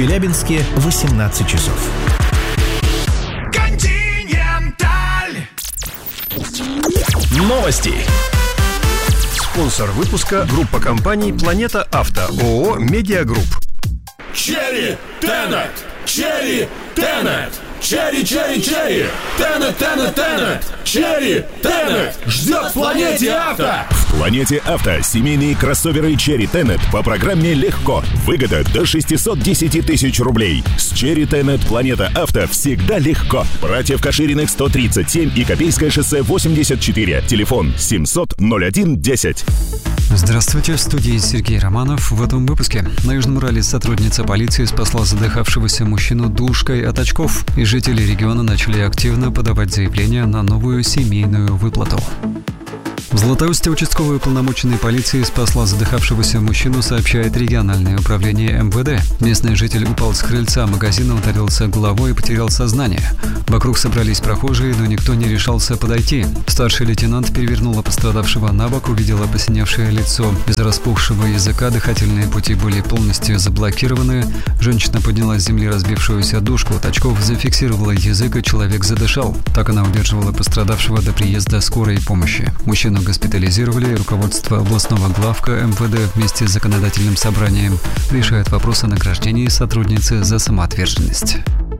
Челябинске 18 часов. Континенталь. Новости. Спонсор выпуска — группа компаний «Планета Авто», ООО «Медиагрупп». Черри Тенет! Черри Тенет! Черри, черри, черри! Тенет, Тенет, Тенет! Черри Тенет! Ждет в «Планете Авто». В «Планете Авто» семейные кроссоверы Черри Тенет по программе «Легко». Выгода до 610 тысяч рублей. С Черри Тенет «Планета Авто» всегда легко. Братьев Кашириных 137 и Копейское шоссе 84. Телефон 700-01-10. Здравствуйте, в студии Сергей Романов. В этом выпуске на Южном Урале сотрудница полиции спасла задыхавшегося мужчину душкой от очков, и жители региона начали активно подавать заявления на новую семейную выплату. В Златоусте участковый уполномоченный полиции спасла задыхавшегося мужчину, сообщает региональное управление МВД. Местный житель упал с крыльца магазина, ударился головой и потерял сознание. Вокруг собрались прохожие, но никто не решался подойти. Старший лейтенант перевернула пострадавшего на бок, увидела посиневшее лицо. Из распухшего языка дыхательные пути были полностью заблокированы. Женщина подняла с земли разбившуюся душку от очков, зафиксировала язык, и человек задышал. Так она удерживала пострадавшего до приезда скорой помощи. Мужчину госпитализировали. Руководство областного главка МВД вместе с законодательным собранием решает вопрос о награждении сотрудницы за самоотверженность.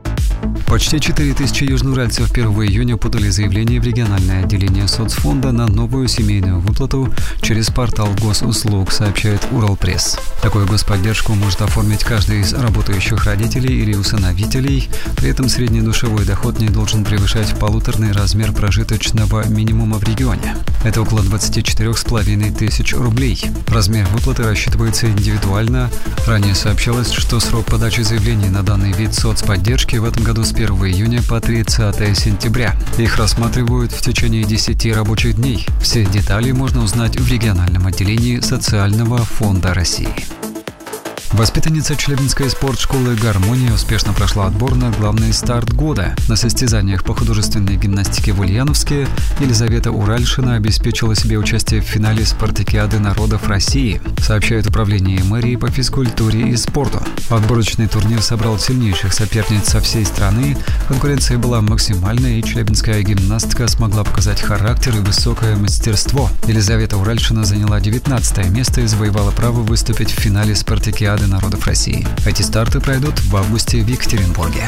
Почти 4000 южноуральцев 1 июня подали заявление в региональное отделение соцфонда на новую семейную выплату через портал госуслуг, сообщает Уралпресс. Такую господдержку может оформить каждый из работающих родителей или усыновителей. При этом средний душевой доход не должен превышать полуторный размер прожиточного минимума в регионе. Это около 24,5 тысяч рублей. Размер выплаты рассчитывается индивидуально. Ранее сообщалось, что срок подачи заявлений на данный вид соцподдержки в этом году с 1 июня по 30 сентября. Их рассматривают в течение 10 рабочих дней. Все детали можно узнать в региональном отделении Социального фонда России. Воспитанница Челябинской спортшколы «Гармония» успешно прошла отбор на главный старт года. На состязаниях по художественной гимнастике в Ульяновске Елизавета Уральшина обеспечила себе участие в финале спартакиады народов России, сообщает управление мэрии по физкультуре и спорту. Отборочный турнир собрал сильнейших соперниц со всей страны. Конкуренция была максимальной, и челябинская гимнастка смогла показать характер и высокое мастерство. Елизавета Уральшина заняла 19 место и завоевала право выступить в финале спартакиады народов России. Эти старты пройдут в августе в Екатеринбурге.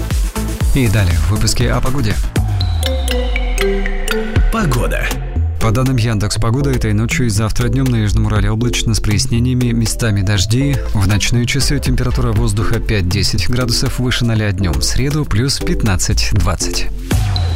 И далее в выпуске о погоде. Погода. По данным Яндекс.Погода, этой ночью и завтра днем на Южном Урале облачно с прояснениями, местами дожди. В ночные часы температура воздуха 5-10 градусов выше 0 днем. В среду плюс 15-20.